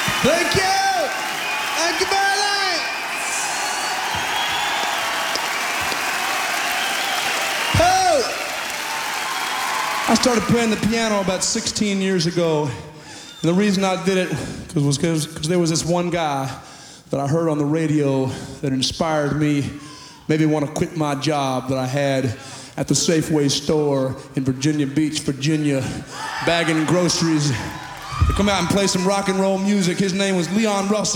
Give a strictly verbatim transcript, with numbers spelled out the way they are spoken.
Thank you. Thank you very much. Oh. I started playing the piano about sixteen years ago. And the reason I did it was because there was this one guy that I heard on the radio that inspired me, maybe want to quit my job that I had at the Safeway store in Virginia Beach, Virginia, bagging groceries. To come out and play some rock and roll music. His name was Leon Russell.